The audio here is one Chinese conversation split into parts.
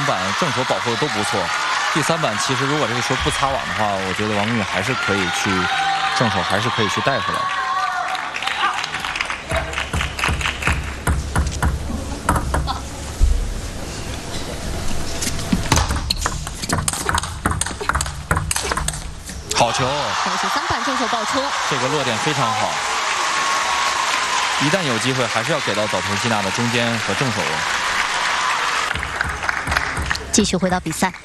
板正手保护的都不错。第3板其实如果这个球不擦网的话，我觉得王文玉还是可以去正手，还是可以去带回来的。好球！ 这是3板正手爆出， 这个落点非常好。一旦有机会，还是要给到早田希娜的中间和正手。 继续回到比赛。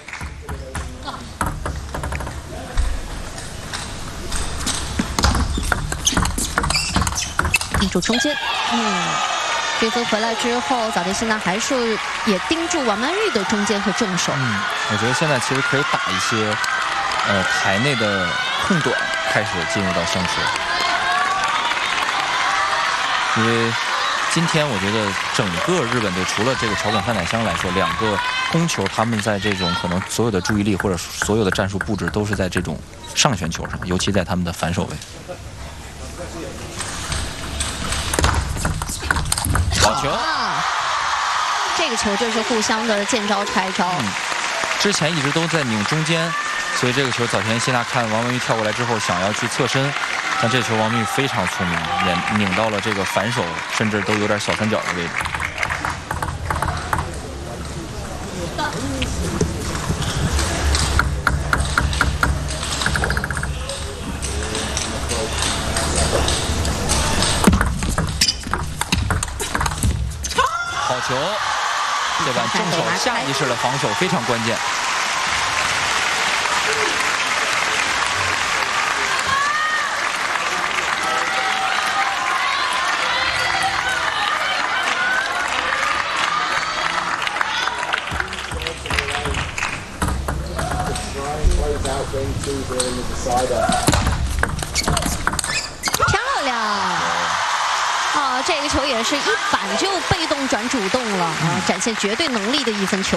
盯住中间，追分回来之后，早田希娜还是也盯住王曼玉的中间和正手。 我觉得现在其实可以打一些台内的空短，开始进入到相持。因为今天我觉得整个日本队除了这个桥本范乃香来说，2个攻球他们在这种可能所有的注意力或者所有的战术布置都是在这种上旋球上，尤其在他们的反手位。好球！ 这个球就是互相的见招拆招。 之前一直都在拧中间，所以这个球早田希娜看王文玉跳过来之后想要去侧身，但这球王文玉非常聪明，也拧到了这个反手，甚至都有点小三角的位置。好球！这板正手下意识的防守非常关键。 漂亮！这个球也是一板就被动转主动了展现绝对能力的1分球，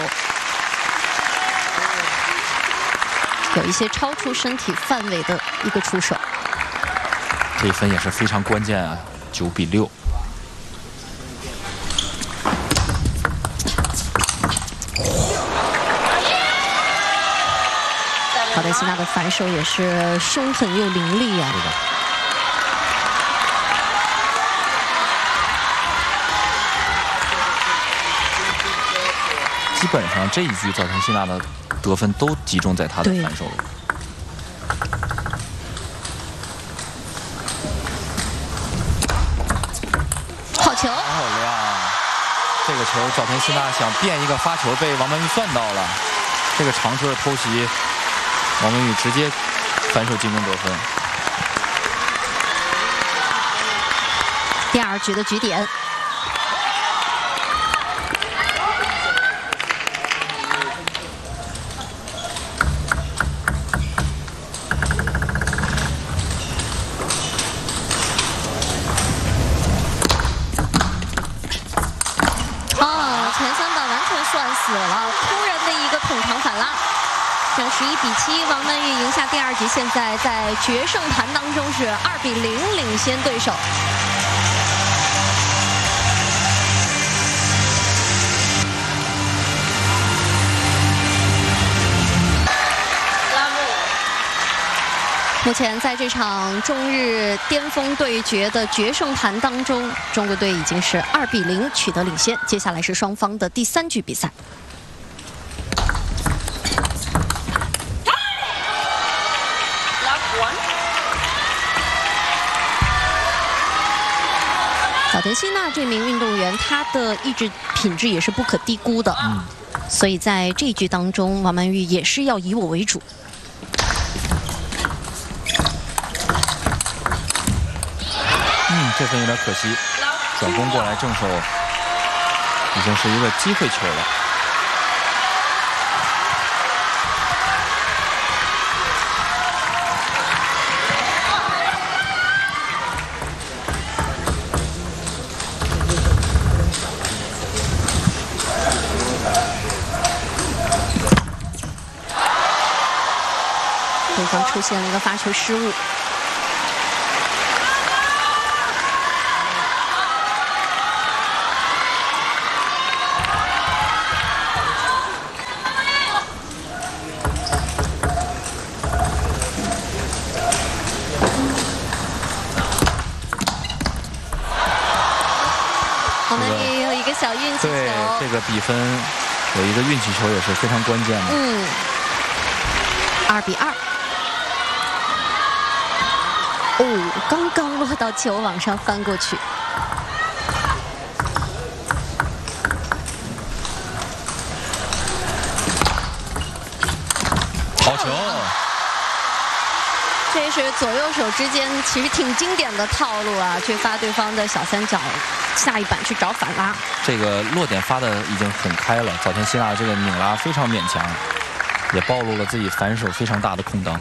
有一些超出身体范围的一个出手。 这一分也是非常关键啊，9比6。 早田希娜的反手也是凶狠又凌厉啊！ 基本上这一局早田希娜的得分都集中在她的反手了。 好球！ 漂亮！这个球早田希娜想变一个发球，被王曼玉算到了。这个长球的偷袭，王曼玉直接反手进攻得分。 第2局的局点。死了！突然的一个捅长反拉，这11比7，王曼玉赢下第2局，现在在决胜盘当中是2比0领先对手。目前在这场中日巅峰对决的决胜盘当中，中国队已经是2比0取得领先。接下来是双方的第3局比赛。早田希娜这名运动员，她的意志品质也是不可低估的。所以在这一局当中，王曼玉也是要以我为主。 这分有点可惜，转攻过来正手已经是一个机会球了。 对方出现了一个发球失误。 这个比分有一个运气球也是非常关键的。 2比2。哦，刚刚落到球往上翻过去。 好球！ 这是左右手之间其实挺经典的套路啊，去发对方的小三角，下一板去找反拉。 这个落点发的已经很开了，早田希娜这个拧拉非常勉强，也暴露了自己反手非常大的空当。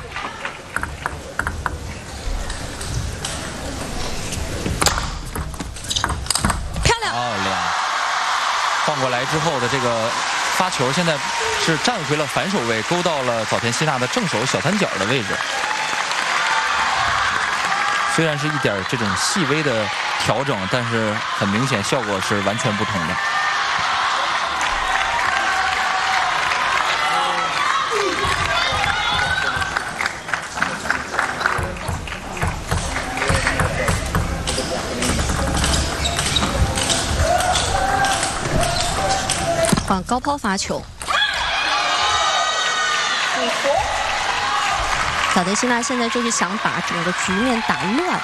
漂亮！ 漂亮！放过来之后的这个发球，现在是站回了反手位，勾到了早田希娜的正手小三角的位置。虽然是一点这种细微的调整，但是很明显效果是完全不同的。 换高抛发球。早田希娜现在就是想把整个局面打乱，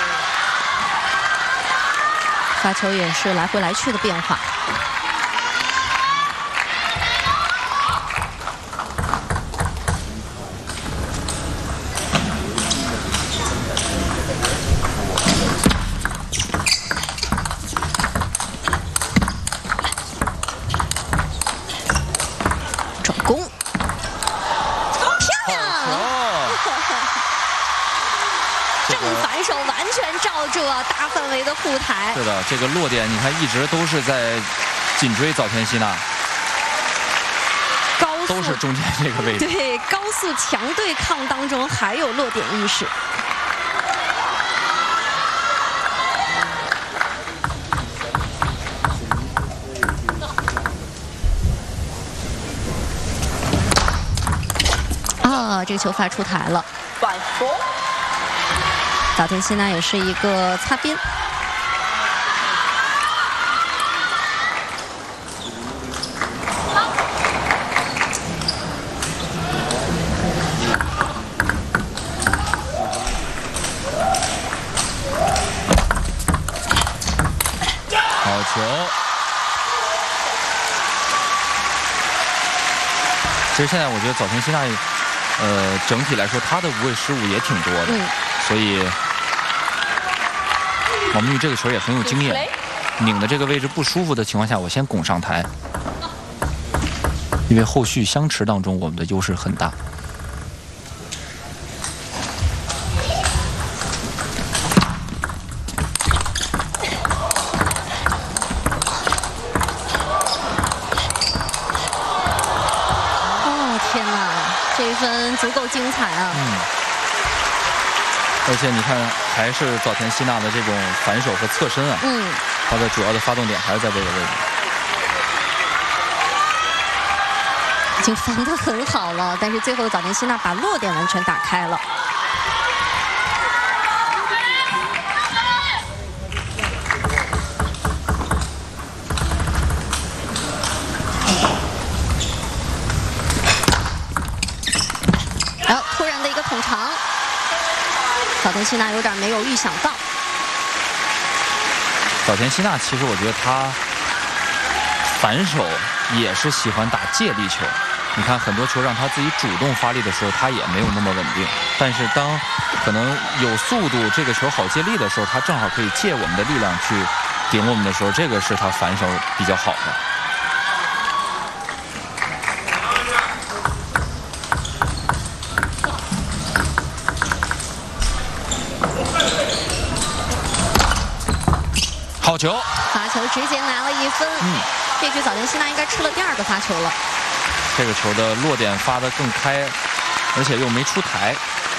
发球也是来回来去的变化。转攻。正反手完全罩住了大范围的护台。 是的，这个落点你看一直都是在紧追早田希娜，都是中间这个位置。 对，高速强对抗当中还有落点意识。啊，这个球发出台了。早田希娜也是一个擦边。 好球！其实现在我觉得早田希娜，整体来说她的无谓失误也挺多的，所以王明玉这个球也很有经验。拧的这个位置不舒服的情况下，我先拱上台，因为后续相持当中我们的优势很大。 天哪，这一分足够精彩啊！ 而且你看，还是早田希娜的这种反手和侧身啊，它的主要的发动点还是在这个位置。 已经防得很好了，但是最后早田希娜把落点完全打开了。突然的一个捅长，早田希娜有点没有预想到。 早田希娜其实我觉得她反手也是喜欢打借力球。你看很多球让她自己主动发力的时候，她也没有那么稳定。但是当可能有速度，这个球好借力的时候，她正好可以借我们的力量去顶我们的时候，这个是她反手比较好的。好球！ 发球直接拿了1分。这局早田希娜应该吃了第2个发球了。 这个球的落点发得更开，而且又没出台。